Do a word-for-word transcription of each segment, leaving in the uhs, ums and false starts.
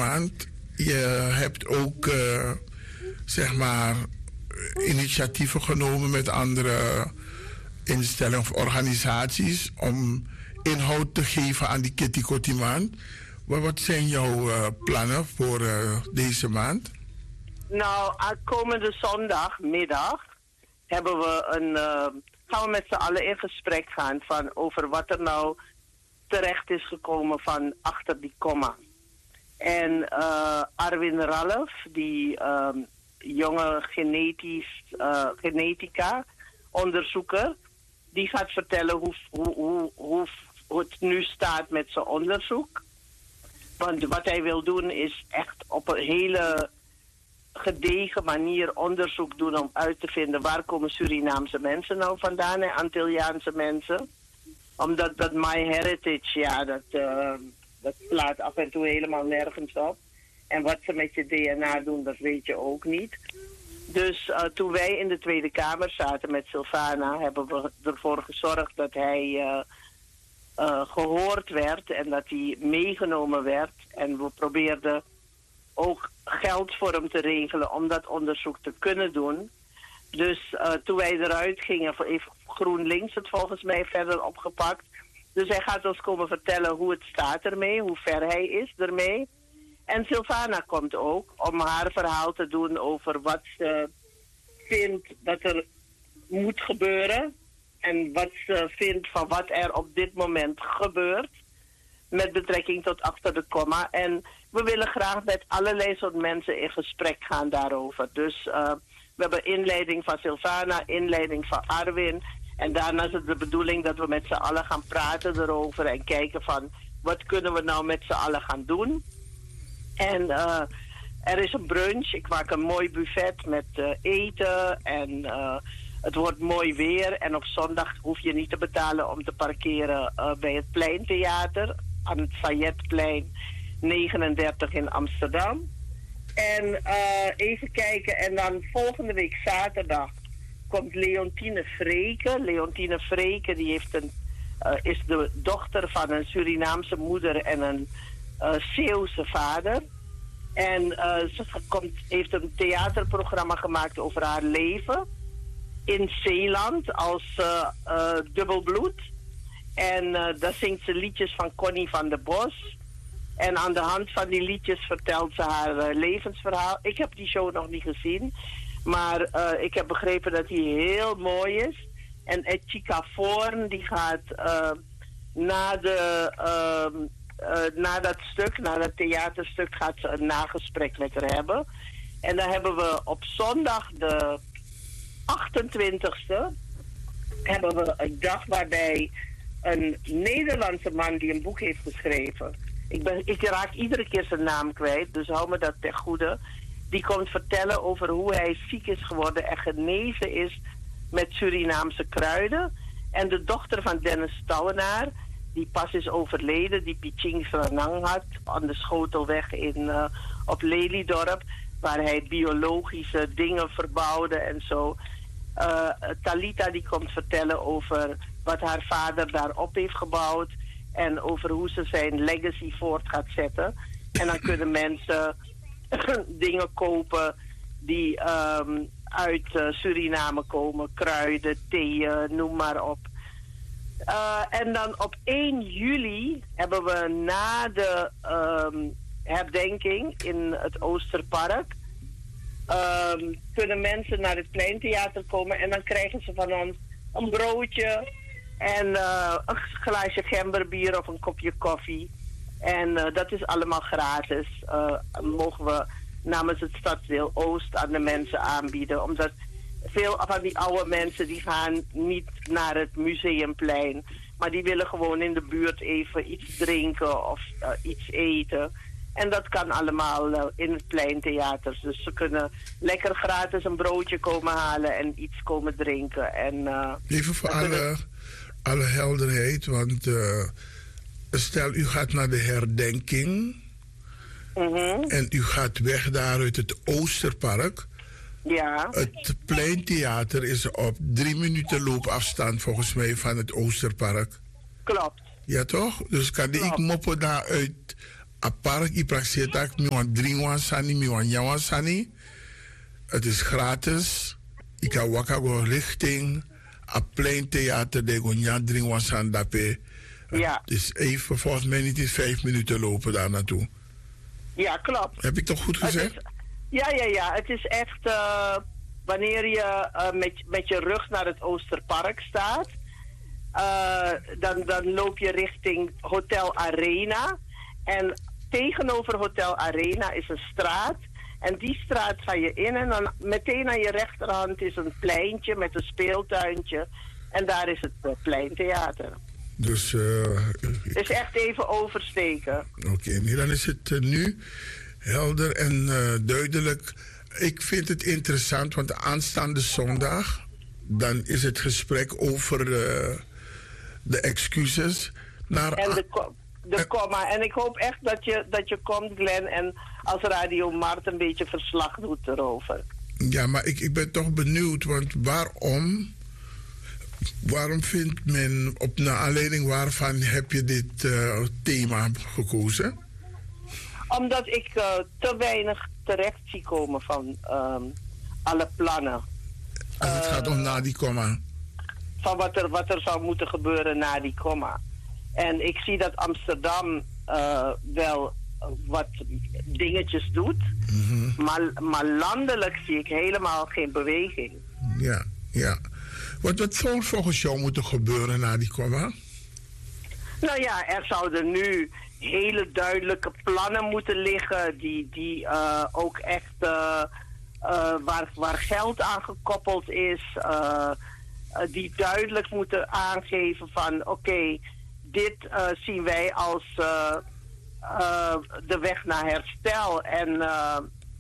maand. Je hebt ook, uh, zeg maar, initiatieven genomen met andere instellingen of organisaties om inhoud te geven aan die Kitty Kotti maand. Wat zijn jouw uh, plannen voor uh, deze maand? Nou, komende zondagmiddag hebben we een, uh, gaan we met z'n allen in gesprek gaan van over wat er nou terecht is gekomen van achter die komma. En uh, Arwin Ralf, die uh, jonge genetisch, uh, genetica onderzoeker, die gaat vertellen hoe, hoe, hoe, hoe, hoe het nu staat met zijn onderzoek. Want wat hij wil doen is echt op een hele gedegen manier onderzoek doen om uit te vinden waar komen Surinaamse mensen nou vandaan en Antilliaanse mensen. Omdat dat MyHeritage, ja, dat, uh, dat slaat af en toe helemaal nergens op. En wat ze met je D N A doen, dat weet je ook niet. Dus uh, toen wij in de Tweede Kamer zaten met Silvana, hebben we ervoor gezorgd dat hij uh, uh, gehoord werd en dat hij meegenomen werd. En we probeerden ook geld voor hem te regelen om dat onderzoek te kunnen doen. Dus uh, toen wij eruit gingen, heeft GroenLinks het volgens mij verder opgepakt. Dus hij gaat ons komen vertellen hoe het staat ermee, hoe ver hij is ermee. En Silvana komt ook om haar verhaal te doen over wat ze vindt dat er moet gebeuren. En wat ze vindt van wat er op dit moment gebeurt. Met betrekking tot achter de komma. En we willen graag met allerlei soort mensen in gesprek gaan daarover. Dus uh, we hebben inleiding van Silvana, inleiding van Arwin. En daarna is het de bedoeling dat we met z'n allen gaan praten erover. En kijken van wat kunnen we nou met z'n allen gaan doen. En uh, er is een brunch. Ik maak een mooi buffet met uh, eten. En uh, het wordt mooi weer. En op zondag hoef je niet te betalen om te parkeren uh, bij het Pleintheater. Aan het Sayetplein negenendertig in Amsterdam. En uh, even kijken. En dan volgende week zaterdag komt Leontine Freke. Leontine Freke die heeft een, uh, is de dochter van een Surinaamse moeder en een uh, Zeeuwse vader. En uh, ze komt, heeft een theaterprogramma gemaakt over haar leven in Zeeland als uh, uh, dubbelbloed. En uh, daar zingt ze liedjes van Connie van der Bos. En aan de hand van die liedjes vertelt ze haar uh, levensverhaal. Ik heb die show nog niet gezien. Maar uh, ik heb begrepen dat die heel mooi is. En Etchika Voorn die gaat uh, na, de, uh, uh, na dat stuk, na dat theaterstuk, gaat ze een nagesprek met haar hebben. En dan hebben we op zondag de achtentwintigste hebben we een dag waarbij een Nederlandse man die een boek heeft geschreven. Ik, ben, ik raak iedere keer zijn naam kwijt, dus hou me dat ten goede. Die komt vertellen over hoe hij ziek is geworden en genezen is met Surinaamse kruiden. En de dochter van Dennis Stouwenaar, die pas is overleden, die Piching Sranang had aan de Schotelweg in, uh, op Lelydorp, waar hij biologische dingen verbouwde en zo. Uh, Talita die komt vertellen over wat haar vader daarop heeft gebouwd en over hoe ze zijn legacy voort gaat zetten. En dan kunnen mensen dingen kopen die um, uit uh, Suriname komen, kruiden, theeën, noem maar op. Uh, en dan op één juli hebben we na de um, herdenking in het Oosterpark, um, kunnen mensen naar het Pleintheater komen en dan krijgen ze van ons een broodje en uh, een glaasje gemberbier of een kopje koffie. En uh, dat is allemaal gratis. Uh, mogen we namens het stadsdeel Oost aan de mensen aanbieden. Omdat veel van die oude mensen die gaan niet naar het museumplein. Maar die willen gewoon in de buurt even iets drinken of uh, iets eten. En dat kan allemaal uh, in het Pleintheater. Dus ze kunnen lekker gratis een broodje komen halen en iets komen drinken. En, uh, even voor alle, kunnen... alle helderheid, want uh, stel u gaat naar de herdenking. Mm-hmm. En u gaat weg daar uit het Oosterpark. Ja. Het Pleintheater is op drie minuten loopafstand volgens mij van het Oosterpark. Klopt. Ja toch? Dus kan ik moppen daar uit Apark i praxetak mi wan drie sani, mi wan jawan sani. Het is gratis. Ik kan waka go richting a plein theater de go nyan drie san dape. Ja. Het is even, volgens mij niet eens vijf minuten lopen daar naartoe. Ja, klopt. Heb ik toch goed gezegd? Is, ja, ja, ja. Het is echt uh, wanneer je uh, met, met je rug naar het Oosterpark staat. Uh, dan, dan loop je richting Hotel Arena. En tegenover Hotel Arena is een straat. En die straat ga je in en dan meteen aan je rechterhand is een pleintje met een speeltuintje. En daar is het uh, pleintheater. Dus... Uh, het is echt even oversteken. Oké, okay, nee, dan is het uh, nu helder en uh, duidelijk. Ik vind het interessant, want aanstaande zondag... dan is het gesprek over uh, de excuses. Naar en de, de komma. En ik hoop echt dat je, dat je komt, Glenn... en als Radio Mart een beetje verslag doet erover. Ja, maar ik, ik ben toch benieuwd, want waarom... Waarom vindt men, op naar aanleiding waarvan heb je dit uh, thema gekozen? Omdat ik uh, te weinig terecht zie komen van um, alle plannen. Als het uh, gaat om na die komma. Van wat er, wat er zou moeten gebeuren na die komma. En ik zie dat Amsterdam uh, wel wat dingetjes doet. Mm-hmm. maar, maar landelijk zie ik helemaal geen beweging. Ja, ja. Wat, wat zou volgens jou moeten gebeuren na die komma? Nou ja, er zouden nu hele duidelijke plannen moeten liggen... die, die uh, ook echt uh, uh, waar, waar geld aan gekoppeld is... Uh, uh, die duidelijk moeten aangeven van... oké, okay, dit uh, zien wij als uh, uh, de weg naar herstel... en uh,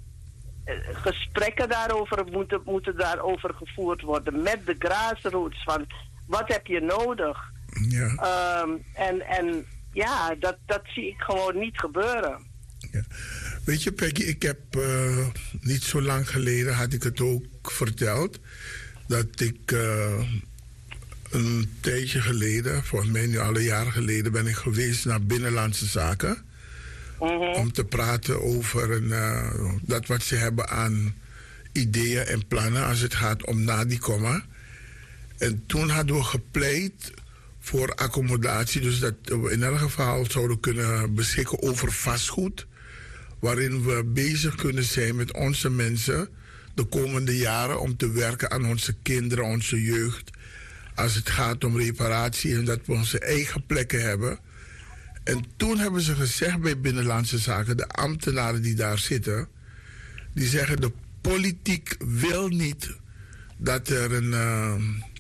gesprekken daarover moeten, moeten daarover gevoerd worden met de grassroots van wat heb je nodig? Ja. Um, en, en ja, dat, dat zie ik gewoon niet gebeuren. Ja. Weet je, Peggy, ik heb uh, niet zo lang geleden had ik het ook verteld dat ik uh, een tijdje geleden, volgens mij nu al een jaar geleden, ben ik geweest naar Binnenlandse Zaken. Mm-hmm. Om te praten over een, uh, dat wat ze hebben aan ideeën en plannen als het gaat om na die komma. En toen hadden we gepleit voor accommodatie. Dus dat we in elk geval zouden kunnen beschikken over vastgoed. Waarin we bezig kunnen zijn met onze mensen de komende jaren om te werken aan onze kinderen, onze jeugd. Als het gaat om reparatie en dat we onze eigen plekken hebben. En toen hebben ze gezegd bij Binnenlandse Zaken, de ambtenaren die daar zitten, die zeggen de politiek wil niet dat er een, uh,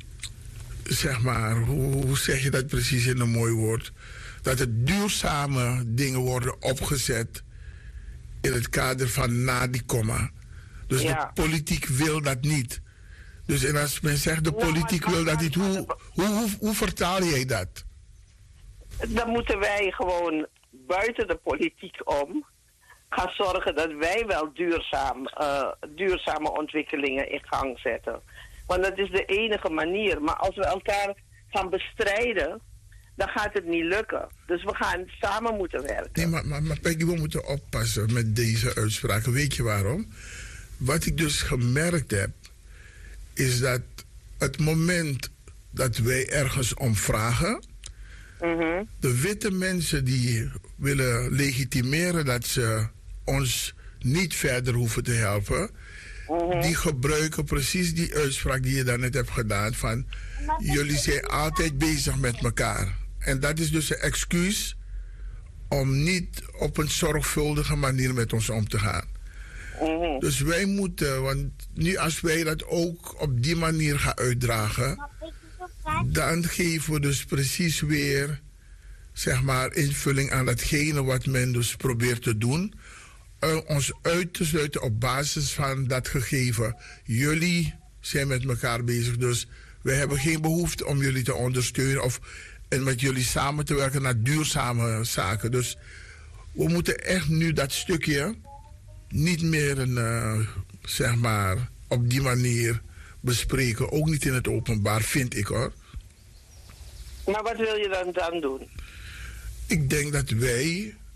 zeg maar, hoe, hoe zeg je dat precies in een mooi woord, dat er duurzame dingen worden opgezet in het kader van na die komma. Dus ja. De politiek wil dat niet. Dus en als men zegt de politiek wil dat niet, hoe, hoe, hoe, hoe vertaal jij dat? Dan moeten wij gewoon buiten de politiek om gaan zorgen dat wij wel duurzaam, uh, duurzame ontwikkelingen in gang zetten. Want dat is de enige manier. Maar als we elkaar gaan bestrijden, dan gaat het niet lukken. Dus we gaan samen moeten werken. Nee, maar, maar, maar Peggy, we moeten oppassen met deze uitspraken. Weet je waarom? Wat ik dus gemerkt heb, is dat het moment dat wij ergens om vragen, mm-hmm. de witte mensen die willen legitimeren dat ze ons niet verder hoeven te helpen, mm-hmm. die gebruiken precies die uitspraak die je daarnet hebt gedaan van jullie zijn altijd bezig met elkaar. En dat is dus een excuus om niet op een zorgvuldige manier met ons om te gaan. Mm-hmm. Dus wij moeten, want nu als wij dat ook op die manier gaan uitdragen, dan geven we dus precies weer, zeg maar, invulling aan datgene wat men dus probeert te doen. Uh, ons uit te sluiten op basis van dat gegeven. Jullie zijn met elkaar bezig, dus wij hebben geen behoefte om jullie te ondersteunen of en met jullie samen te werken naar duurzame zaken. Dus we moeten echt nu dat stukje niet meer een, uh, zeg maar, op die manier bespreken. Ook niet in het openbaar, vind ik hoor. Maar wat wil je dan, dan doen? Ik denk dat wij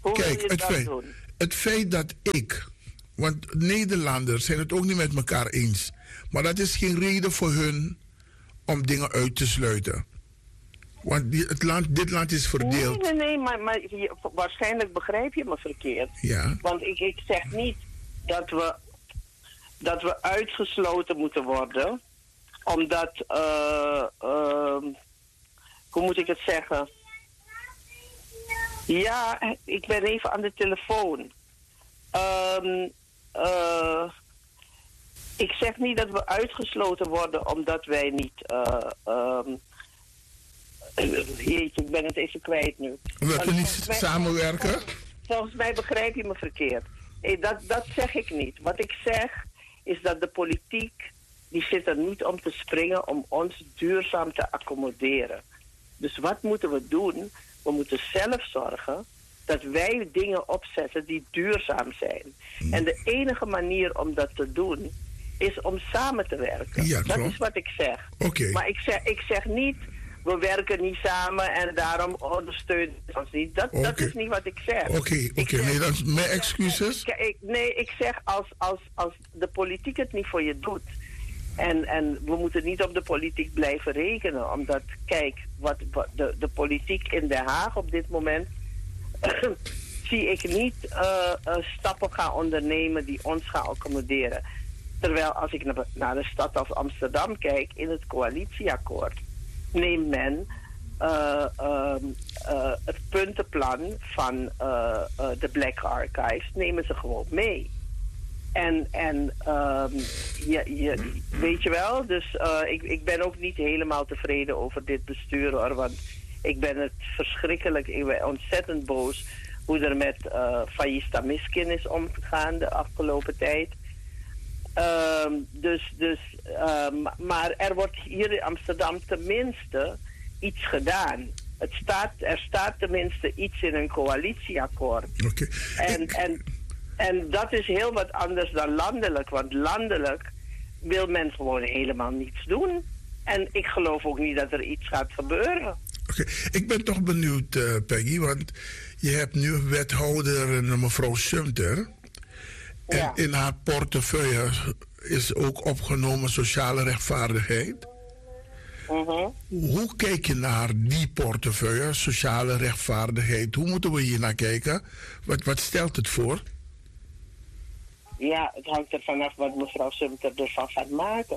Hoe Kijk, wil je het dat feit, doen? het feit dat ik, want Nederlanders zijn het ook niet met elkaar eens, maar dat is geen reden voor hun om dingen uit te sluiten. Want die, het land, dit land is verdeeld. Nee, nee, nee, maar, maar je, waarschijnlijk begrijp je me verkeerd. Ja. Want ik, ik zeg niet dat we, dat we uitgesloten moeten worden, omdat, uh, uh, hoe moet ik het zeggen? Ja, ik ben even aan de telefoon. Um, uh, ik zeg niet dat we uitgesloten worden omdat wij niet... Uh, um, jeetje, ik ben het even kwijt nu. Omdat we niet mij, samenwerken? Volgens mij begrijp je me verkeerd. Hey, dat, dat zeg ik niet. Wat ik zeg is dat de politiek, die zit er niet om te springen om ons duurzaam te accommoderen. Dus wat moeten we doen? We moeten zelf zorgen dat wij dingen opzetten die duurzaam zijn. Hmm. En de enige manier om dat te doen is om samen te werken. Ja, dat is wat ik zeg. Okay. Maar ik zeg, ik zeg niet, we werken niet samen en daarom ondersteunen we ons niet. Dat, okay. dat is niet wat ik zeg. Oké, okay, oké. Okay. Nee, dan mijn excuses. Ik, ik, nee, ik zeg als, als, als de politiek het niet voor je doet. En, en we moeten niet op de politiek blijven rekenen. Omdat, kijk, wat, wat de, de politiek in Den Haag op dit moment... zie ik niet uh, uh, stappen gaan ondernemen die ons gaan accommoderen. Terwijl als ik naar, naar de stad als Amsterdam kijk, in het coalitieakkoord... neemt men uh, uh, uh, het puntenplan van uh, uh, de Black Archives... nemen ze gewoon mee. En, en um, je, je, weet je wel, dus uh, ik, ik ben ook niet helemaal tevreden over dit bestuur, hoor. Want ik ben het verschrikkelijk, ik ben ontzettend boos hoe er met uh, Faïsta Miskin is omgegaan de afgelopen tijd. Um, dus, dus, um, maar er wordt hier in Amsterdam tenminste iets gedaan. Het staat, er staat tenminste iets in een coalitieakkoord. Okay. En, en, en dat is heel wat anders dan landelijk. Want landelijk wil men gewoon helemaal niets doen. En ik geloof ook niet dat er iets gaat gebeuren. Oké, okay. Ik ben toch benieuwd, uh, Peggy, want je hebt nu een wethouder, mevrouw Sumter. En ja. in haar portefeuille is ook opgenomen sociale rechtvaardigheid. Uh-huh. Hoe kijk je naar die portefeuille, sociale rechtvaardigheid? Hoe moeten we hier naar kijken? Wat, wat stelt het voor? Ja, het hangt er vanaf wat mevrouw Sumter ervan gaat maken.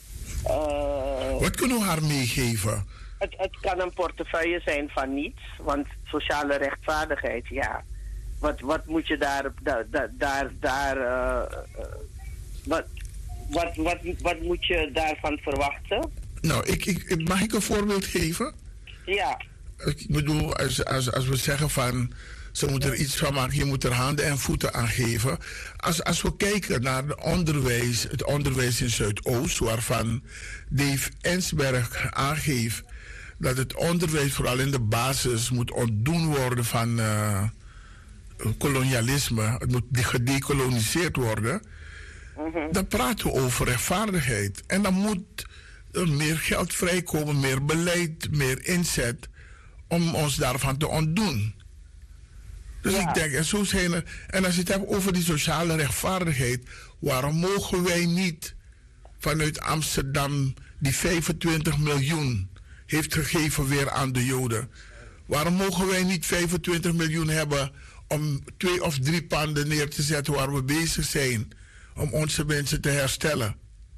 Uh, wat kunnen we haar meegeven? Het, het kan een portefeuille zijn van niets, want sociale rechtvaardigheid, ja. Wat, wat moet je daar, daar, daar, daar uh, uh, wat, wat, wat, wat moet je daarvan verwachten? Nou, ik, ik, mag ik een voorbeeld geven? Ja. Ik bedoel, als, als, als we zeggen van, ze moeten er iets van maken, je moet er handen en voeten aan geven. Als, als we kijken naar het onderwijs, het onderwijs in Zuidoost, waarvan Dave Ensberg aangeeft dat het onderwijs vooral in de basis moet ontdoen worden van uh, kolonialisme. Het moet gedekoloniseerd worden. Uh-huh. Dan praten we over rechtvaardigheid. En dan moet er meer geld vrijkomen, meer beleid, meer inzet om ons daarvan te ontdoen. Dus ja. ik denk, en zo zijn er. En als je het hebt over die sociale rechtvaardigheid, waarom mogen wij niet vanuit Amsterdam die vijfentwintig miljoen heeft gegeven weer aan de Joden? Waarom mogen wij niet vijfentwintig miljoen hebben om twee of drie panden neer te zetten waar we bezig zijn om onze mensen te herstellen?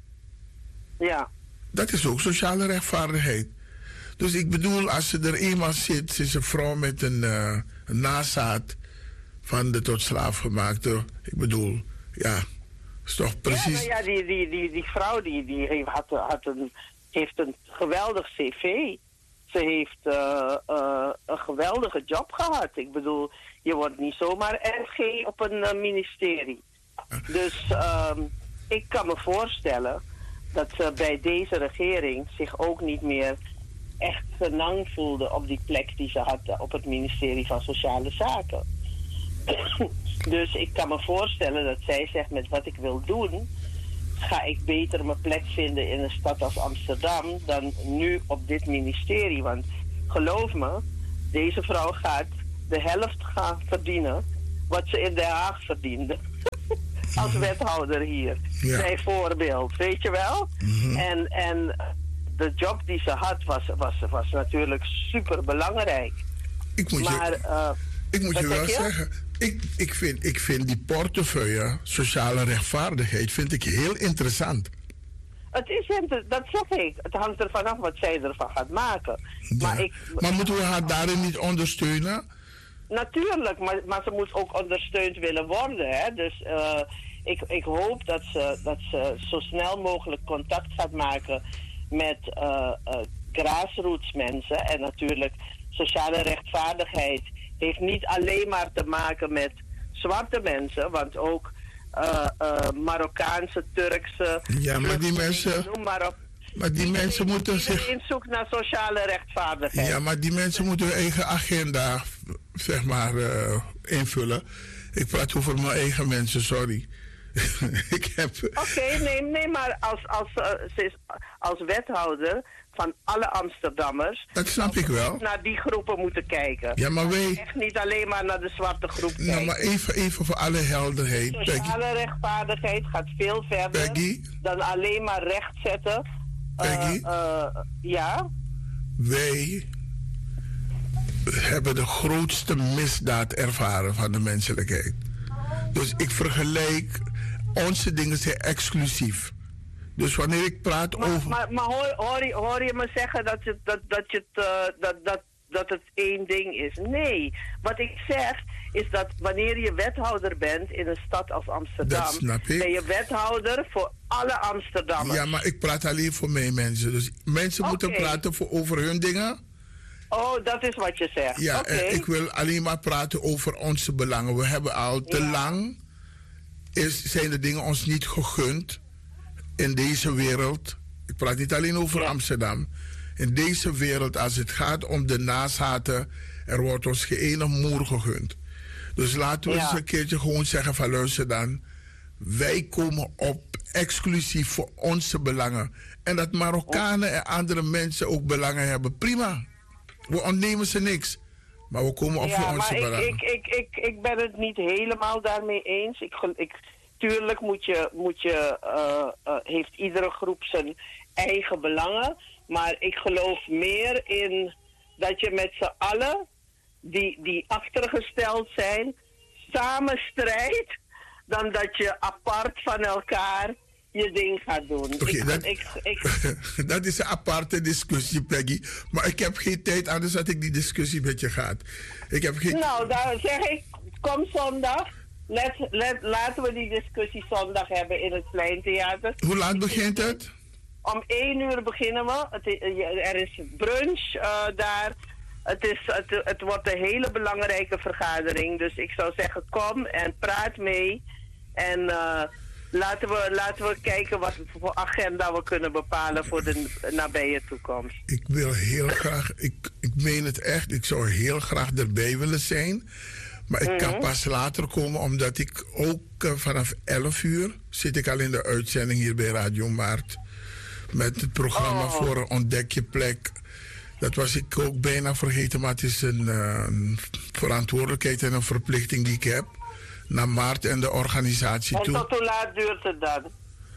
Ja. Dat is ook sociale rechtvaardigheid. Dus ik bedoel, als ze er eenmaal zit, ze is een vrouw met een, uh, een nazaat van de tot slaafgemaakte. Ik bedoel, ja, is toch precies. Ja, nou ja, die, die, die, die vrouw die, die had, had een, heeft een geweldig cv. Ze heeft uh, uh, een geweldige job gehad. Ik bedoel, je wordt niet zomaar R G op een uh, ministerie. Dus uh, ik kan me voorstellen dat ze bij deze regering zich ook niet meer echt genang voelde op die plek die ze had op het ministerie van Sociale Zaken. Dus ik kan me voorstellen dat zij zegt, met wat ik wil doen, ga ik beter mijn plek vinden in een stad als Amsterdam dan nu op dit ministerie. Want geloof me, deze vrouw gaat de helft gaan verdienen wat ze in Den Haag verdienden. Als wethouder hier. Ja. Bijvoorbeeld, weet je wel? Mm-hmm. En, en de job die ze had was, was, was natuurlijk super belangrijk. Ik moet maar, je, uh, ik moet je wel je? zeggen, ik, ik, vind, ik vind die portefeuille sociale rechtvaardigheid vind ik heel interessant. Het is, dat zeg ik. Het hangt er vanaf wat zij ervan gaat maken. Ja. Maar, ik, maar moeten we haar daarin niet ondersteunen? Natuurlijk, maar, maar ze moet ook ondersteund willen worden. Hè? Dus uh, ik, ik hoop dat ze, dat ze zo snel mogelijk contact gaat maken met uh, uh, grassroots mensen. En natuurlijk, sociale rechtvaardigheid heeft niet alleen maar te maken met zwarte mensen, want ook uh, uh, Marokkaanse, Turkse... Ja, maar die mensen... Noem maar op. Maar die iedereen, mensen moeten zich... Iedereen zoekt naar sociale rechtvaardigheid. Ja, maar die mensen moeten hun eigen agenda, zeg maar, uh, invullen. Ik praat over mijn eigen mensen, sorry. ik heb... Oké, okay, nee, nee, maar als, als, uh, ze is als wethouder van alle Amsterdammers... Dat snap ik wel. ...naar die groepen moeten kijken. Ja, maar wij... Echt niet alleen maar naar de zwarte groep kijken. Nou, maar even, even voor alle helderheid. Sociale Peggy. rechtvaardigheid gaat veel verder Peggy? dan alleen maar recht zetten. Peggy? Uh, uh, ja? Wij hebben de grootste misdaad ervaren van de menselijkheid. Dus ik vergelijk... Onze dingen zijn exclusief. Dus wanneer ik praat maar, over... Maar, maar hoor, hoor, je, hoor je me zeggen dat het, dat, dat, je het, uh, dat, dat, dat het één ding is? Nee. Wat ik zeg is dat wanneer je wethouder bent in een stad als Amsterdam... ben je wethouder voor alle Amsterdammers. Ja, maar ik praat alleen voor mijn mensen. Dus mensen okay. moeten praten voor, over hun dingen. Oh, dat is wat je zegt. Ja, okay. en ik wil alleen maar praten over onze belangen. We hebben al te ja. lang... Is, zijn de dingen ons niet gegund in deze wereld. Ik praat niet alleen over ja. Amsterdam. In deze wereld, als het gaat om de nazaten, er wordt ons geen ene moer gegund. Dus laten we ja. eens een keertje gewoon zeggen van luister dan. Wij komen op exclusief voor onze belangen. En dat Marokkanen en andere mensen ook belangen hebben. Prima. We ontnemen ze niks. Maar we komen op ja, voor onze maar belangen. Ik, ik, ik, ik, ik ben het niet helemaal daarmee eens. Ik, ik, tuurlijk moet je, moet je, uh, uh, heeft iedere groep zijn eigen belangen. Maar ik geloof meer in dat je met z'n allen, die, die achtergesteld zijn, samen strijdt, dan dat je apart van elkaar je ding gaat doen. Okay, ik, dat, ik, ik, dat is een aparte discussie, Peggy. Maar ik heb geen tijd, anders had ik die discussie met je gehad. Ik heb geen... Nou, dan zeg ik, kom zondag. Let, let, laten we die discussie zondag hebben in het Pleintheater. Hoe laat begint het? Om één uur beginnen we. Het is, er is brunch uh, daar. Het, is, het, het wordt een hele belangrijke vergadering. Dus ik zou zeggen, kom en praat mee. En... Uh, Laten we, laten we kijken wat voor agenda we kunnen bepalen voor de nabije toekomst. Ik wil heel graag, ik, ik meen het echt, ik zou heel graag erbij willen zijn. Maar ik mm-hmm. kan pas later komen, omdat ik ook uh, vanaf elf uur zit ik al in de uitzending hier bij Radio Maart. Met het programma oh. voor Ontdek je plek. Dat was ik ook bijna vergeten, maar het is een, uh, een verantwoordelijkheid en een verplichting die ik heb. Naar Maart en de organisatie en toe. En tot hoe laat duurt het dan?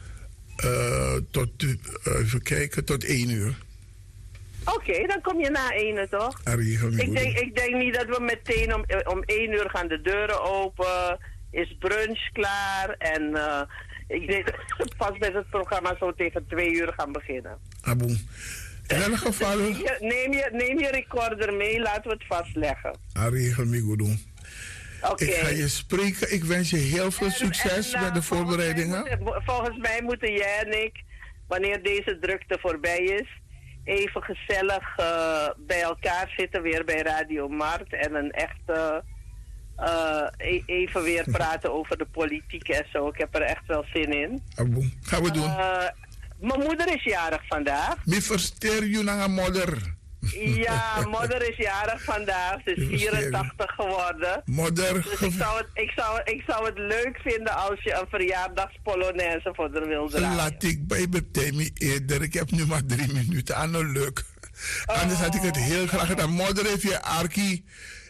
Uh, tot, uh, even kijken, tot één uur. Oké, okay, dan kom je na één uur toch? Ik denk, ik denk niet dat we meteen om, om één uur gaan de deuren open. Is brunch klaar. En uh, ik denk pas met het programma zo tegen twee uur gaan beginnen. Aboe. In elk geval... neem, je, neem, je, neem je recorder mee, laten we het vastleggen. Ariegel Migoudou. Okay. Ik ga je spreken. Ik wens je heel veel en, succes en, uh, met de voorbereidingen. Volgens mij, moeten, volgens mij moeten jij en ik, wanneer deze drukte voorbij is, even gezellig uh, bij elkaar zitten weer bij Radio Maart. En een echte, uh, e- even weer praten over de politiek en zo. Ik heb er echt wel zin in. Aboe. Gaan we doen. Uh, mijn moeder is jarig vandaag. Mi versteer je naar een moeder. Ja, moeder is jarig vandaag. Ze is vierentachtig geworden. Moeder. Dus ik zou, het, ik, zou, ik zou het leuk vinden als je een verjaardagspolonaise voor haar wil draaien. Laat ik bij me eerder. Ik heb nu maar drie minuten aan een leuk. Oh. Anders had ik het heel graag gedaan. Moeder heeft je Arkie